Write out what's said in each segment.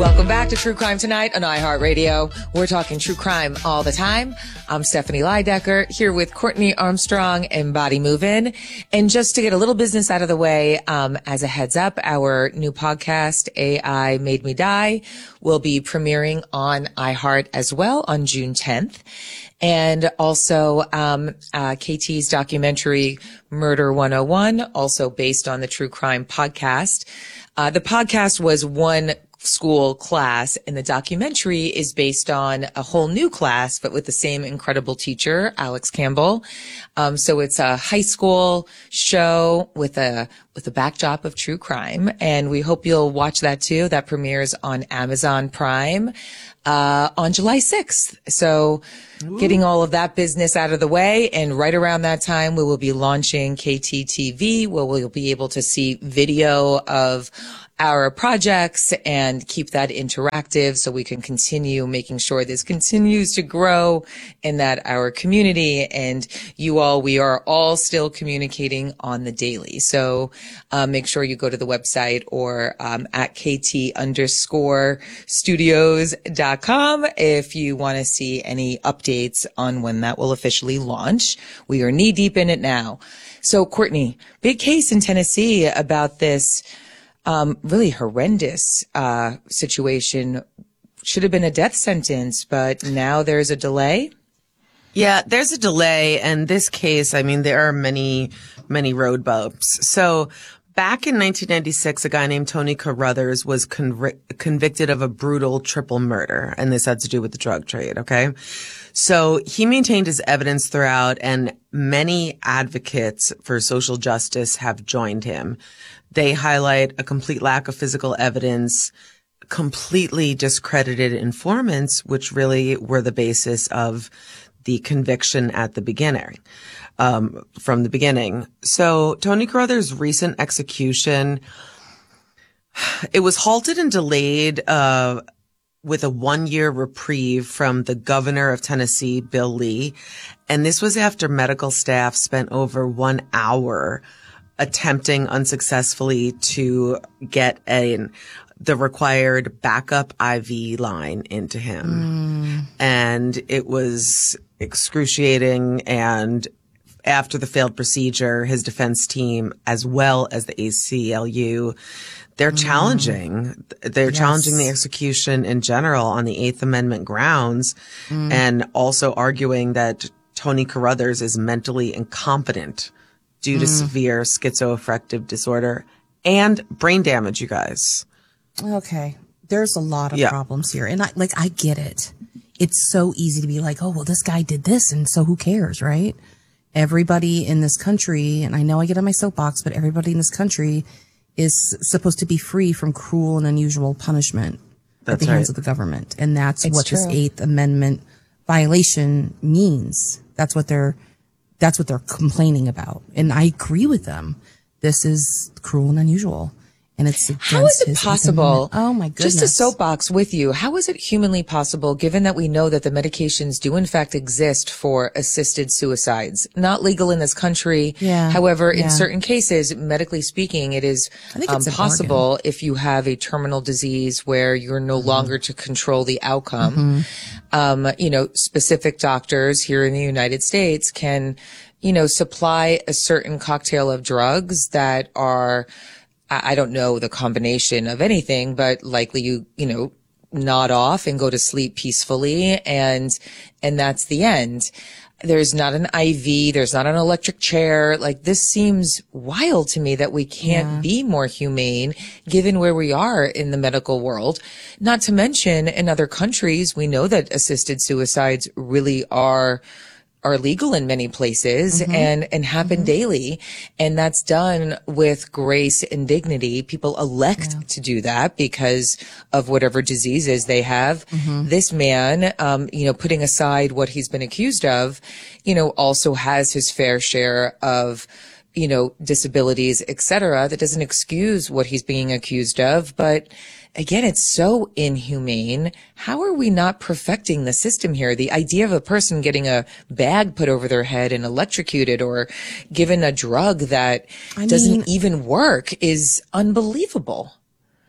Welcome back to True Crime Tonight on iHeartRadio. We're talking true crime all the time. I'm Stephanie Leidecker here with Courtney Armstrong and Body Move In. And just to get a little business out of the way, as a heads up, our new podcast, AI Made Me Die, will be premiering on iHeart as well on June 10th. And also, KT's documentary Murder 101, also based on the True Crime podcast. The podcast was one school class, and the documentary is based on a whole new class, but with the same incredible teacher, Alex Campbell. So it's a high school show with a backdrop of true crime, and we hope you'll watch that too. That premieres on Amazon Prime on July 6th. So getting all of that business out of the way, and right around that time, we will be launching KTTV, where we'll be able to see video of our projects and keep that interactive so we can continue making sure this continues to grow and that our community and you all, we are all still communicating on the daily. So make sure you go to the website or at KT_studios.com if you want to see any updates on when that will officially launch. We are knee deep in it now. So Courtney, big case in Tennessee about this really horrendous situation. Should have been a death sentence, but now there's a delay. Yeah, there's a delay. And this case, I mean, there are many road bumps. So back in 1996, a guy named Tony Carruthers was convicted of a brutal triple murder. And this had to do with the drug trade. Okay. So he maintained his evidence throughout, and many advocates for social justice have joined him. They highlight a complete lack of physical evidence, completely discredited informants, which really were the basis of the conviction at the beginning, from the beginning. So Tony Carruthers' recent execution, it was halted and delayed, with a 1-year reprieve from the governor of Tennessee, Bill Lee. And this was after medical staff spent over 1 hour attempting unsuccessfully to get the required backup IV line into him. And it was excruciating. And after the failed procedure, his defense team, as well as the ACLU, they're challenging the execution in general on the Eighth Amendment grounds, and also arguing that Tony Carruthers is mentally incompetent due to severe schizoaffective disorder and brain damage, you guys. Okay. There's a lot of problems here. And I get it. It's so easy to be like, oh, well, this guy did this, and so who cares, right? Everybody in this country, and I know I get on my soapbox, but everybody in this country is supposed to be free from cruel and unusual punishment at the hands of the government. And that's what this Eighth Amendment violation means. That's what they're complaining about. And I agree with them. This is cruel and unusual. And it's against How is it possible? Oh my goodness. Just a soapbox with you. How is it humanly possible, given that we know that the medications do in fact exist for assisted suicides? Not legal in this country. Yeah. However, in certain cases, medically speaking, it is possible if you have a terminal disease where you're no longer to control the outcome. Specific doctors here in the United States can, supply a certain cocktail of drugs that are, I don't know the combination of anything, but likely you nod off and go to sleep peacefully, and that's the end. There's not an IV, there's not an electric chair. Like, this seems wild to me that we can't be more humane given where we are in the medical world. Not to mention, in other countries, we know that assisted suicides really are legal in many places and happen daily. And that's done with grace and dignity. People elect to do that because of whatever diseases they have. This man, putting aside what he's been accused of, also has his fair share of, disabilities, et cetera. That doesn't excuse what he's being accused of. But again, it's so inhumane. How are we not perfecting the system here? The idea of a person getting a bag put over their head and electrocuted or given a drug that doesn't even work is unbelievable.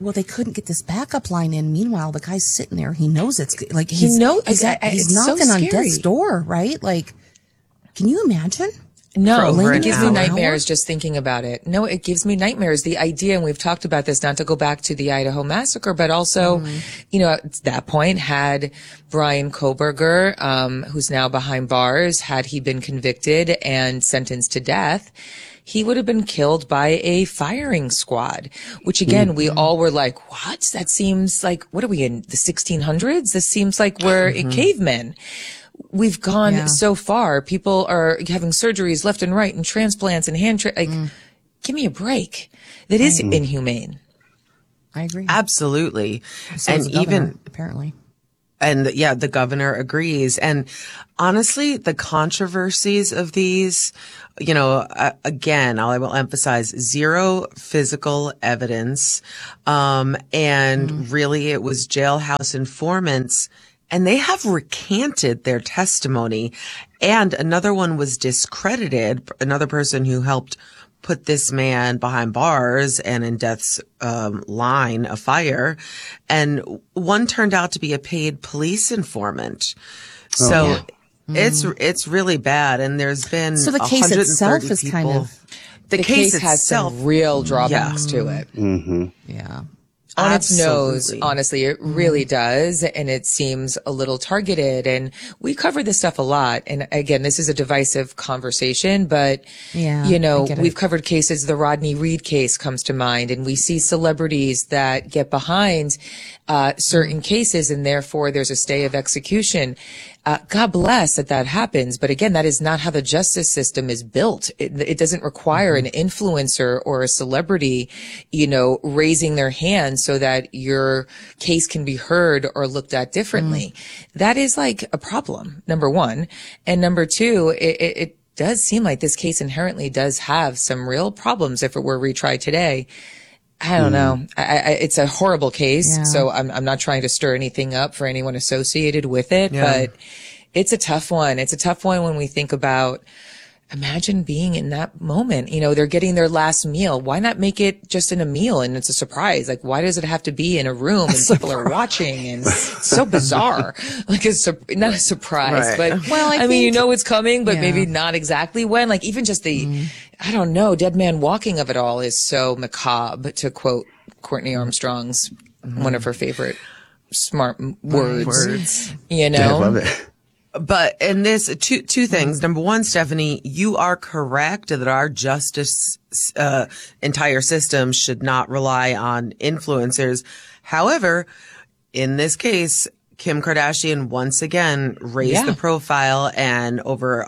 Well, they couldn't get this backup line in. Meanwhile, the guy's sitting there. He knows it's like he's knocking on death's door, right? Like, can you imagine? No, it gives me nightmares just thinking about it. No, it gives me nightmares. The idea, and we've talked about this, not to go back to the Idaho massacre, but also, at that point, had Bryan Kohberger, who's now behind bars, had he been convicted and sentenced to death, he would have been killed by a firing squad, which again, we all were like, what? That seems like, what are we in the 1600s? This seems like we're cavemen. We've gone so far. People are having surgeries left and right and transplants and give me a break. That is inhumane. I agree. Absolutely. So and even apparently. And the governor agrees. And honestly, the controversies of these, again, I will emphasize zero physical evidence. And really it was jailhouse informants. And they have recanted their testimony. And another one was discredited, another person who helped put this man behind bars and in death's line of fire. And one turned out to be a paid police informant. It's really bad. And there's been so the case itself is people. Kind of the case has some real drawbacks to it. Yeah. On its nose, honestly, it really does. And it seems a little targeted. And we cover this stuff a lot. And again, this is a divisive conversation, but, we've covered cases. The Rodney Reed case comes to mind, and we see celebrities that get behind certain cases, and therefore there's a stay of execution. God bless that happens. But again, that is not how the justice system is built. It doesn't require an influencer or a celebrity, raising their hand so that your case can be heard or looked at differently. That is like a problem, number one. And number two, it does seem like this case inherently does have some real problems if it were retried today. I don't know. It's a horrible case. Yeah. So I'm not trying to stir anything up for anyone associated with it, but it's a tough one. It's a tough one when we think about, imagine being in that moment. They're getting their last meal. Why not make it just in a meal and it's a surprise? Like, why does it have to be in a room and people are watching? And it's so bizarre. Like, it's not a surprise, but I mean, it's coming, but maybe not exactly when. Like, even just the, I don't know, dead man walking of it all is so macabre, to quote Courtney Armstrong's, one of her favorite smart words. I love it. But in this, two things. Number one, Stephanie, you are correct that our justice entire system should not rely on influencers. However, in this case, Kim Kardashian once again raised the profile, and over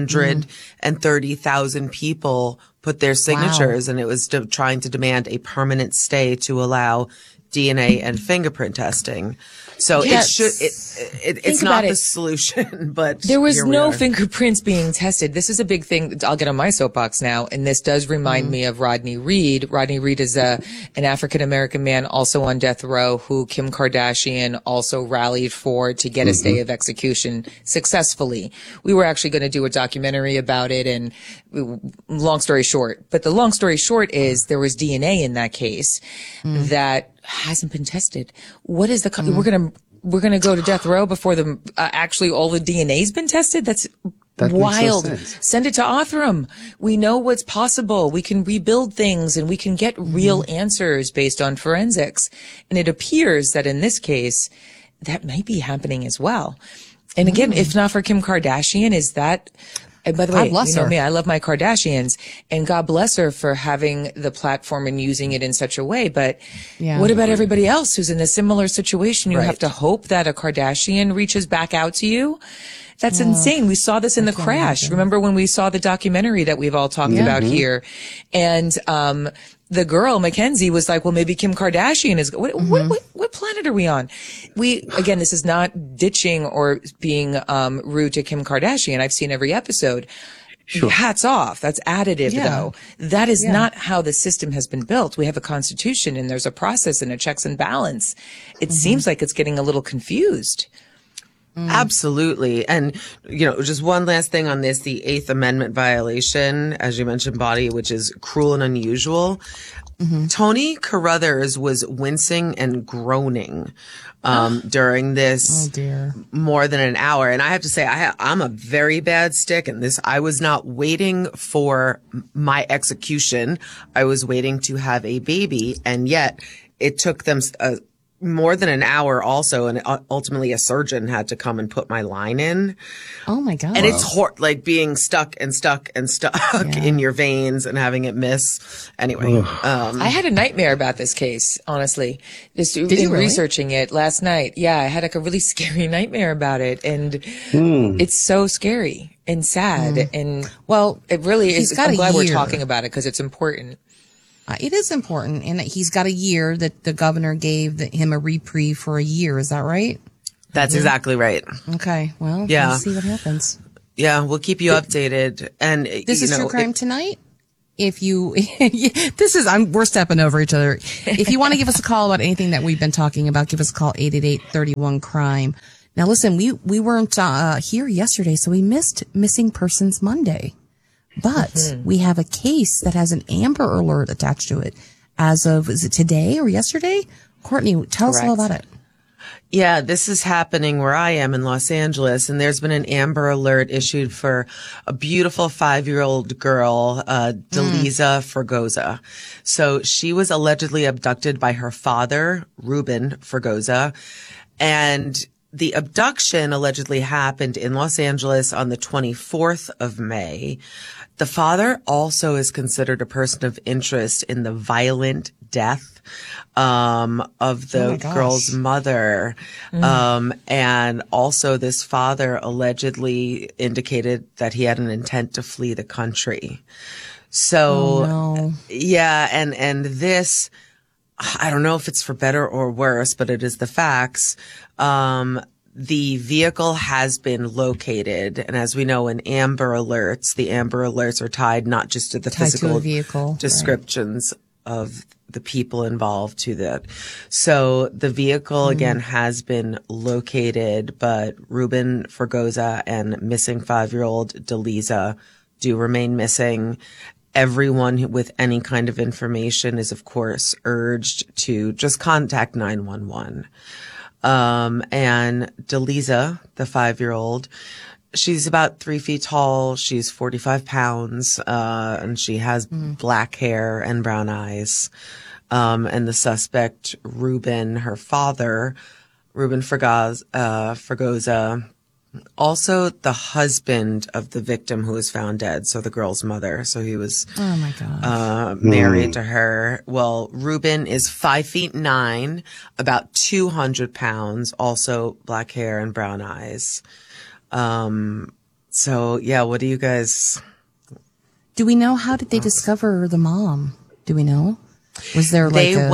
130,000 people put their signatures, and it was trying to demand a permanent stay to allow DNA and fingerprint testing. So it's not the solution, but there was no fingerprints being tested. This is a big thing. I'll get on my soapbox now. And this does remind me of Rodney Reed. Rodney Reed is an African-American man also on death row who Kim Kardashian also rallied for to get a stay of execution successfully. We were actually going to do a documentary about it, and long story short, but the long story short is there was DNA in that case that hasn't been tested. What is we're gonna go to death row before the actually all the DNA's been tested? That wild. Makes no sense. Send it to Othram. We know what's possible. We can rebuild things and we can get real answers based on forensics. And it appears that in this case, that might be happening as well. And again, if not for Kim Kardashian, is that, and by the way, you know me, I love my Kardashians, and God bless her for having the platform and using it in such a way. But what about everybody else who's in a similar situation? You have to hope that a Kardashian reaches back out to you. That's insane. We saw this in The Crash. Remember when we saw the documentary that we've all talked about here? And, the girl, Mackenzie, was like, well, maybe Kim Kardashian is, what planet are we on? Again, this is not ditching or being, rude to Kim Kardashian. I've seen every episode. Sure. Hats off. That's additive though. That is not how the system has been built. We have a constitution and there's a process and a checks and balance. It seems like it's getting a little confused. Absolutely. And, just one last thing on this, the Eighth Amendment violation, as you mentioned, Body, which is cruel and unusual. Tony Carruthers was wincing and groaning during this more than an hour. And I have to say, I'm a very bad stick in this. I was not waiting for my execution. I was waiting to have a baby. And yet it took them more than an hour also, and ultimately a surgeon had to come and put my line in. Oh my God. And it's like being stuck in your veins and having it miss. Anyway. I had a nightmare about this case, honestly. Just in really? researching it last night. Yeah, I had like a really scary nightmare about it. And it's so scary and sad. And well, it really is. I'm glad we're talking about it because it's important. It is important, and he's got a year that the governor gave him a reprieve for a year. Is that right? That's exactly right. Okay. Well, we'll see what happens. Yeah, we'll keep you updated. And this is True Crime Tonight. If you, we're stepping over each other. If you want to give us a call about anything that we've been talking about, give us a call 888-31-CRIME. Now, listen, we weren't here yesterday, so we missed Missing Persons Monday. But we have a case that has an Amber Alert attached to it as of, is it today or yesterday? Courtney, tell us all about it. Yeah, this is happening where I am in Los Angeles, and there's been an Amber Alert issued for a beautiful 5-year-old girl, Delisa Fregosa. So she was allegedly abducted by her father, Ruben Fregosa, and the abduction allegedly happened in Los Angeles on the 24th of May. The father also is considered a person of interest in the violent death of the girl's mother. And also this father allegedly indicated that he had an intent to flee the country. So, yeah, and this, I don't know if it's for better or worse, but it is the facts. The vehicle has been located. And as we know in Amber Alerts, the Amber Alerts are tied not just to the physical vehicle descriptions of the people involved to that. So the vehicle again has been located, but Ruben Fregosa and missing 5-year-old Delisa do remain missing. Everyone with any kind of information is, of course, urged to just contact 911. And Delisa, the 5-year-old, she's about 3 feet tall. She's 45 pounds, and she has black hair and brown eyes. And the suspect, Ruben, her father, Ruben Fregosa, also the husband of the victim who was found dead, so the girl's mother. So he was married to her. Well, Ruben is 5'9", about 200 pounds, also black hair and brown eyes. So yeah, what do you guys? Do we know how did they discover the mom? Do we know? Was there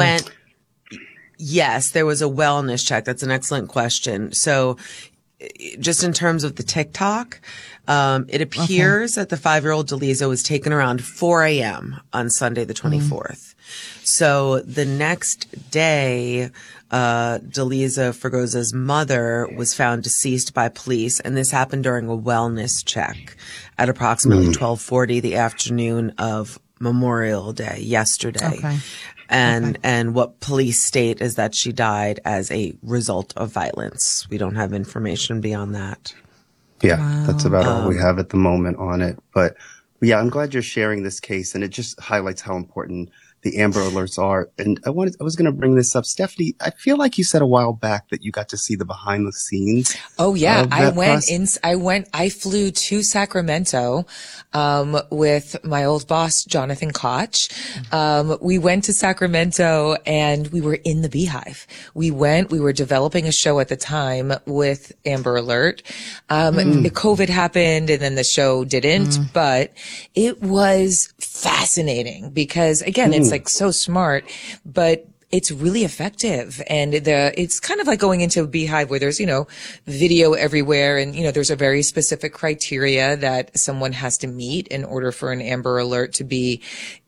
Yes, there was a wellness check. That's an excellent question. So just in terms of the TikTok, it appears that the 5-year-old Delisa was taken around 4 a.m. on Sunday, the 24th. So the next day, Delisa Fregosa's mother was found deceased by police, and this happened during a wellness check at approximately 12:40 the afternoon of Memorial Day, yesterday. And what police state is that she died as a result of violence. We don't have information beyond that. Yeah, that's about all we have at the moment on it. But yeah, I'm glad you're sharing this case, and it just highlights how important the Amber Alerts are. And I was going to bring this up. Stephanie, I feel like you said a while back that you got to see the behind the scenes. Oh yeah. I flew to Sacramento, with my old boss, Jonathan Koch. We went to Sacramento and we were in the Beehive. We were developing a show at the time with Amber Alert. COVID happened and then the show didn't, but it was fascinating because again, it's like so smart, but it's really effective. And it's kind of like going into a Beehive where there's, video everywhere. And, there's a very specific criteria that someone has to meet in order for an Amber Alert to be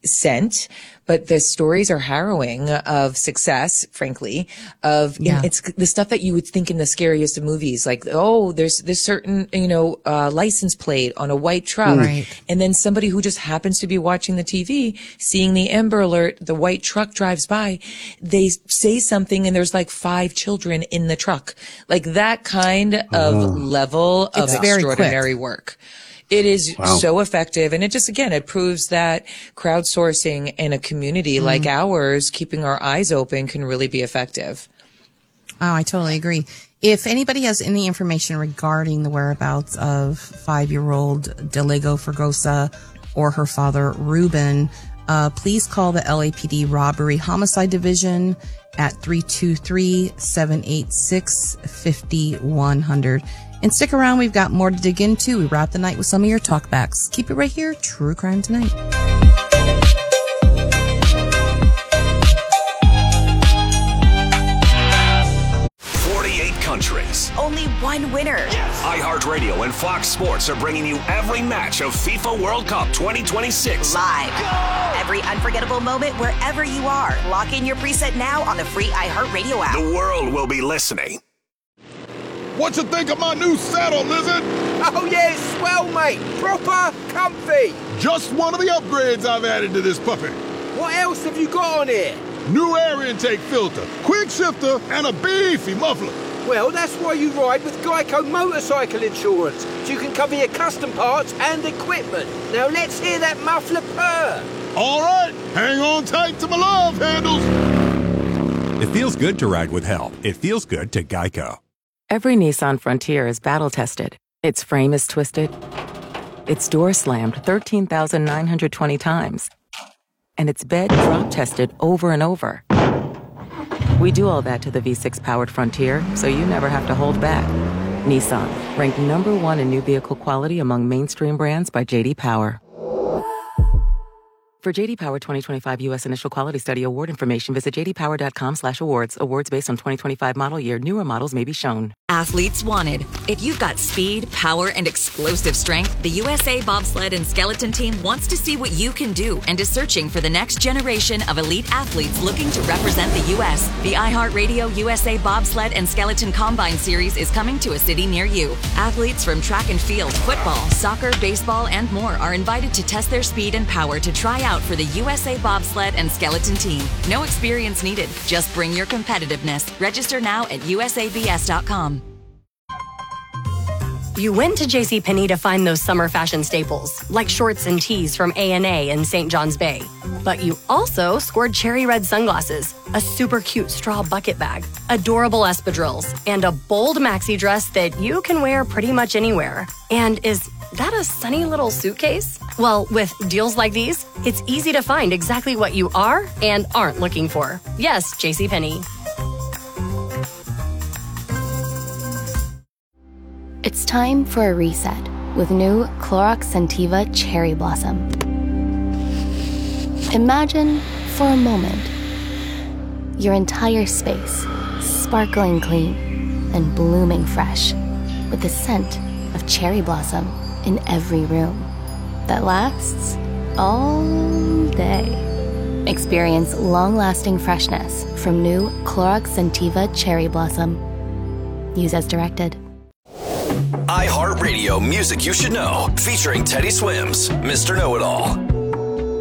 scent, but the stories are harrowing of success, frankly, it's the stuff that you would think in the scariest of movies, like, there's this certain, license plate on a white truck. Right. And then somebody who just happens to be watching the TV, seeing the Amber Alert, the white truck drives by, they say something and there's like 5 children in the truck. Like that kind of level of extraordinary work. It is so effective. And it just, again, it proves that crowdsourcing in a community like ours, keeping our eyes open, can really be effective. Oh, I totally agree. If anybody has any information regarding the whereabouts of 5-year-old Deligo Fregosa or her father, Ruben, please call the LAPD Robbery Homicide Division at 323-786-5100. And stick around, we've got more to dig into. We wrap the night with some of your talkbacks. Keep it right here, True Crime Tonight. 48 countries. Only one winner. Yes. iHeartRadio and Fox Sports are bringing you every match of FIFA World Cup 2026. Live. Go! Every unforgettable moment wherever you are. Lock in your preset now on the free iHeartRadio app. The world will be listening. What you think of my new saddle, Lizard? Oh, yeah, it's swell, mate. Proper comfy. Just one of the upgrades I've added to this puppy. What else have you got on here? New air intake filter, quick shifter, and a beefy muffler. Well, that's why you ride with Geico Motorcycle Insurance, so you can cover your custom parts and equipment. Now let's hear that muffler purr. All right, hang on tight to my love handles. It feels good to ride with help. It feels good to Geico. Every Nissan Frontier is battle-tested. Its frame is twisted. Its door slammed 13,920 times. And its bed drop-tested over and over. We do all that to the V6-powered Frontier, so you never have to hold back. Nissan, ranked #1 in new vehicle quality among mainstream brands by J.D. Power. For J.D. Power 2025 U.S. Initial Quality Study award information, visit jdpower.com/awards. Awards based on 2025 model year. Newer models may be shown. Athletes wanted. If you've got speed, power, and explosive strength, the USA Bobsled and Skeleton Team wants to see what you can do and is searching for the next generation of elite athletes looking to represent the U.S. The iHeartRadio USA Bobsled and Skeleton Combine Series is coming to a city near you. Athletes from track and field, football, soccer, baseball, and more are invited to test their speed and power to try out for the USA Bobsled and Skeleton Team. No experience needed. Just bring your competitiveness. Register now at usabs.com. You went to JCPenney to find those summer fashion staples, like shorts and tees from A&A and St. John's Bay. But you also scored cherry red sunglasses, a super cute straw bucket bag, adorable espadrilles, and a bold maxi dress that you can wear pretty much anywhere. And is that a sunny little suitcase? Well, with deals like these, it's easy to find exactly what you are and aren't looking for. Yes, JCPenney. It's time for a reset with new Clorox Scentiva Cherry Blossom. Imagine, for a moment, your entire space sparkling clean and blooming fresh with the scent of cherry blossom in every room that lasts all day. Experience long-lasting freshness from new Clorox Scentiva Cherry Blossom. Use as directed. iHeartRadio Music You Should Know, featuring Teddy Swims, Mr. Know-It-All.